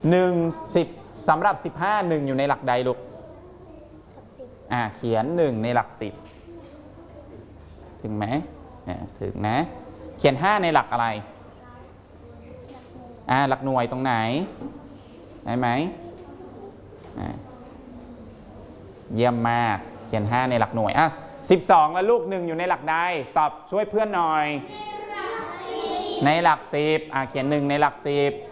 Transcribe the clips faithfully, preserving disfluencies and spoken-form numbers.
หนึ่งสิบสำหรับสิบห้าหนึ่งอยู่ในหลักใดลูกอ่าเขียนหนึ่งในหลักสิบถึงไหมถึงนะเขียนห้าในหลักอะไรอ่าหลักหน่วยตรงไหนได้ไหมอ่าเยี่ยมมากเขียนห้าในหลักหน่วยอ่ะสิบสองแล้วลูกหนึ่งอยู่ในหลักใดตอบช่วยเพื่อนหน่อยในหลักสิบอ่าเขียนหนึ่งในหลักสิบ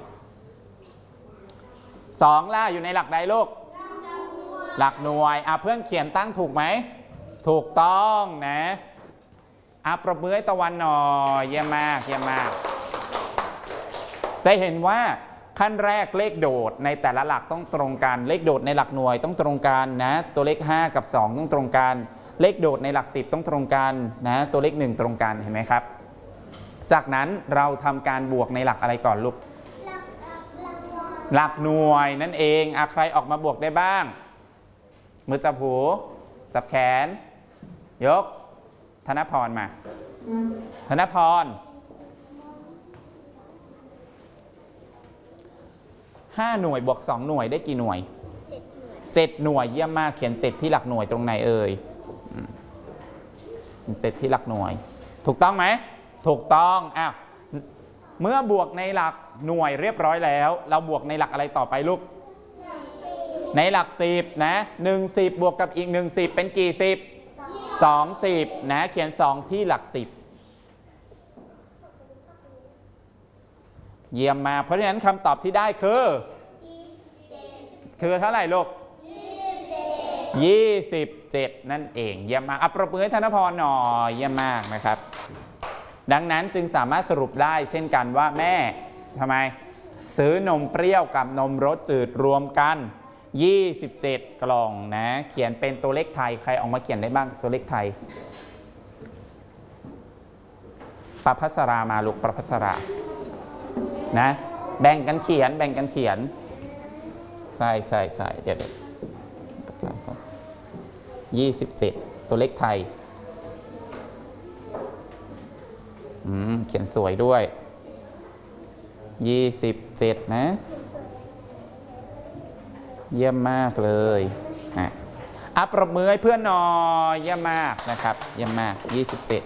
สองล่ะอยู่ในหลักใดลูกหลักหน่วยอ่ะเพื่อนเขียนตั้งถูกไหมถูกต้องนะอ่ะปรบมือให้ตะวันหน่อยเยี่ยมมากเยี่ยมมากจะเห็นว่าขั้นแรกเลขโดดในแต่ละหลักต้องตรงกันเลขโดดในหลักหน่วยต้องตรงกันนะตัวเลขห้ากับสองต้องตรงกันเลขโดดในหลักสิบต้องตรงกันนะตัวเลขหนึ่งตรงกันเห็นไหมครับจากนั้นเราทำการบวกในหลักอะไรก่อนลูกหลักหน่วยนั่นเองอ่ะใครออกมาบวกได้บ้างมือจับหูจับแขนยกธนพรมาธนพรห้าหน่วยบวกสองหน่วยได้กี่หน่วยเจ็ดหน่วยเยี่ยมมากเขียนเจ็ดที่หลักหน่วยตรงไหนเอ่ยเจ็ดที่หลักหน่วยถูกต้องไหมถูกต้องอ้าวเมื่อบวกในหลักหน่วยเรียบร้อยแล้วเราบวกในหลักอะไรต่อไปลูกในหลักสิบนะหนึ่งสิบบวกกับอีกหนึ่งสิบเป็นกี่สิบสองสิบนะเขียนสองที่หลักสิบเยี่ยมมาเพราะฉะนั้นคำตอบที่ได้คือคือเท่าไหร่ลูกยี่สิบเจ็ดนั่นเองเยี่ยมมากอัปรบมือให้ธนพรหน่อยเยี่ยมมากนะครับดังนั้นจึงสามารถสรุปได้เช่นกันว่าแม่ทำไมซื้อนมเปรี้ยวกับนมรสจืดรวมกันยี่สิบเจ็ดกล่องนะเขียนเป็นตัวเลขไทยใครออกมาเขียนได้บ้างตัวเลขไทยประภัสรามาลูกประภัสรานะแบ่งกันเขียนแบ่งกันเขียนใช่ใช่ใช่เดี๋ยวเดี๋ยวยี่สิบเจ็ดตัวเลขไทยอืมเขียนสวยด้วยยี่สิบเจ็ดนะเยี่ยมมากเลยอ่ะอัปรบมือให้เพื่อนหน่อยเยี่ยมมากนะครับเยี่ยมมากยี่สิบเจ็ด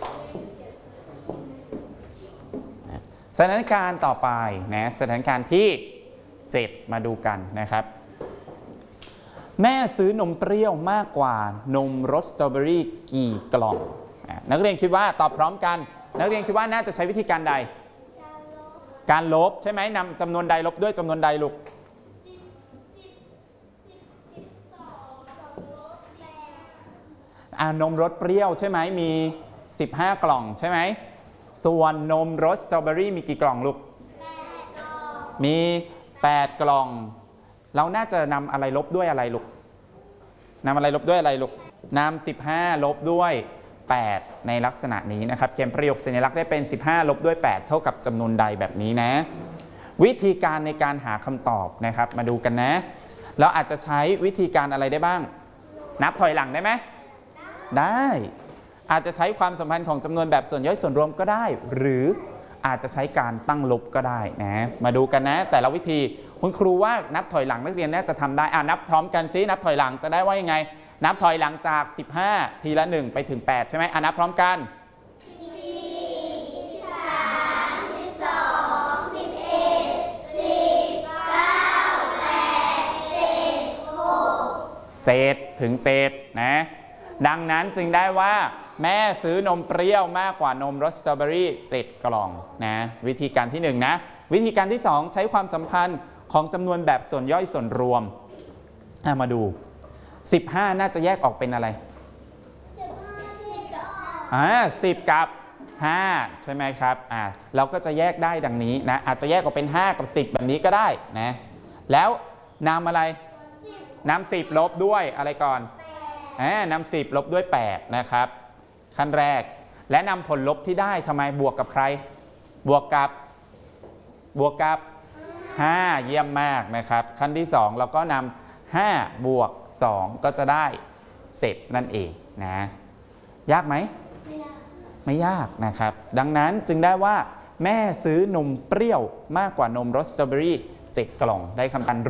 สถานการณ์ต่อไปนะสถานการณ์ที่เจ็ดมาดูกันนะครับแม่ซื้อนมเปรี้ยวมากกว่านมรสสตรอเบอรี่กี่กล่องนักเรียนคิดว่าตอบพร้อมกันนักเรียนคิดว่าน่าจะใช้วิธีการใดการลบใช่ไหมนำจำนวนใดลบด้วยจำนวนใดลูกอ่านมรสเปรี้ยวใช่ไหมมีสิบห้ากล่องใช่ไหมส่วนนมรสสตรอเบอรี่มีกี่กล่องลูกมีแปดกล่องเราน่าจะนำอะไรลบด้วยอะไรลูกนำอะไรลบด้วยอะไรลูกนำสิบห้าลบด้วยแปดในลักษณะนี้นะครับเขียนประโยคสัญลักษณ์ได้เป็นสิบห้าลบด้วยแปดเท่ากับจำนวนใดแบบนี้นะวิธีการในการหาคำตอบนะครับมาดูกันนะเราอาจจะใช้วิธีการอะไรได้บ้างนับถอยหลังได้ไหมได้อาจจะใช้ความสัมพันธ์ของจำนวนแบบส่วนย่อยส่วนรวมก็ได้หรืออาจจะใช้การตั้งลบก็ได้นะมาดูกันนะแต่ละวิธีคุณครูว่านับถอยหลังนักเรียนน่าจะทำได้อ่านับพร้อมกันซินับถอยหลังจะได้ว่ายังไงนับถอยหลังจากสิบห้าทีละหนึ่งไปถึงแปดใช่ไหมอ่านับพร้อมกันเจ็ดถึงเจ็ดนะดังนั้นจึงได้ว่าแม่ซื้อนมเปรี้ยวมากกว่านมรสสตรอเบอรี่เจ็ดกล่องนะวิธีการที่หนึ่งนะวิธีการที่สองใช้ความสัมพันธ์ของจำนวนแบบส่วนย่อยส่วนรวมมาดูสิบห้าน่าจะแยกออกเป็นอะไรอ่าสิบกับห้าใช่ไหมครับอ่าเราก็จะแยกได้ดังนี้นะอาจจะแยกออกเป็นห้ากับสิบแบบนี้ก็ได้นะแล้วนำอะไรนำสิบลบด้วยอะไรก่อนนำสิบลบด้วยแปดนะครับขั้นแรกและนำผลลบที่ได้ทำไมบวกกับใครบวกกับบวกกับห้าเยี่ยมมากนะครับขั้นที่สองเราก็นำห้าบวกสองก็จะได้เจ็ดนั่นเองนะยากไหมไม่ยากไม่ยากนะครับดังนั้นจึงได้ว่าแม่ซื้อนมเปรี้ยวมากกว่านมรสสตรอเบอรี่เจ็ดกล่องได้คำตอบ